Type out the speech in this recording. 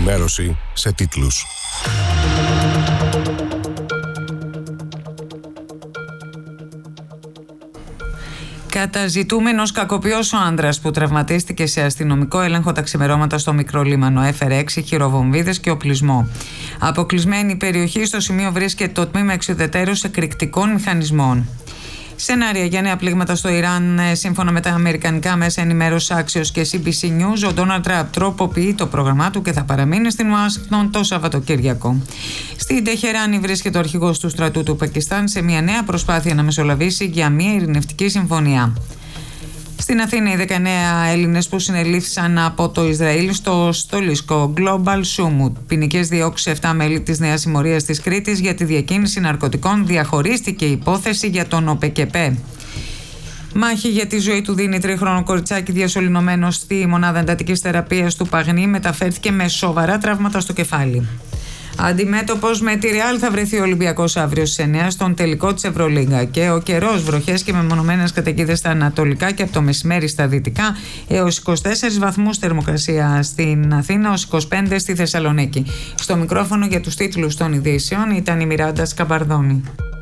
ενημέρωση σε τίτλους. Καταζητούμενος κακοποιός ο άνδρας που τραυματίστηκε σε αστυνομικό έλεγχο τα ξημερώματα στο Μικρό Λίμανο έφερε 6 χειροβομβίδες και οπλισμό. Αποκλεισμένη περιοχή, στο σημείο βρίσκεται το τμήμα εξουδετέρως εκρηκτικών μηχανισμών. Σενάρια για νέα πλήγματα στο Ιράν. Σύμφωνα με τα αμερικανικά μέσα ενημέρωσης Axios και CBC News, ο Ντόναλντ Τραμπ τροποποιεί το πρόγραμμά του και θα παραμείνει στην Ουάσιγκτον το Σαββατοκύριακο. Στην Τεχεράνη βρίσκεται ο αρχηγός του στρατού του Πακιστάν σε μια νέα προσπάθεια να μεσολαβήσει για μια ειρηνευτική συμφωνία. Στην Αθήνα, οι 19 Έλληνες που συνελήφθησαν από το Ισραήλ στο στολίσκο Global Sumut. Ποινικές διώξεις 7 μέλη της Νέας Συμμορίας της Κρήτης για τη διακίνηση ναρκωτικών. Διαχωρίστηκε η υπόθεση για τον ΟΠΕΚΕΠΕ. Μάχη για τη ζωή του δίνει 3χρονο κοριτσάκι διασωληνωμένο στη μονάδα εντατικής θεραπείας του Παγνή. Μεταφέρθηκε με σοβαρά τραύματα στο κεφάλι. Αντιμέτωπος με τη Ρεάλ θα βρεθεί ο Ολυμπιακός αύριο στις 9 στον τελικό της Ευρωλίγκα. Και ο καιρός, βροχές και μεμονωμένες καταιγίδες στα ανατολικά και από το μεσημέρι στα δυτικά, έως 24 βαθμούς θερμοκρασία στην Αθήνα, ως 25 στη Θεσσαλονίκη. Στο μικρόφωνο για τους τίτλους των ειδήσεων ήταν η Μιράντα Σκαμπαρδόνη.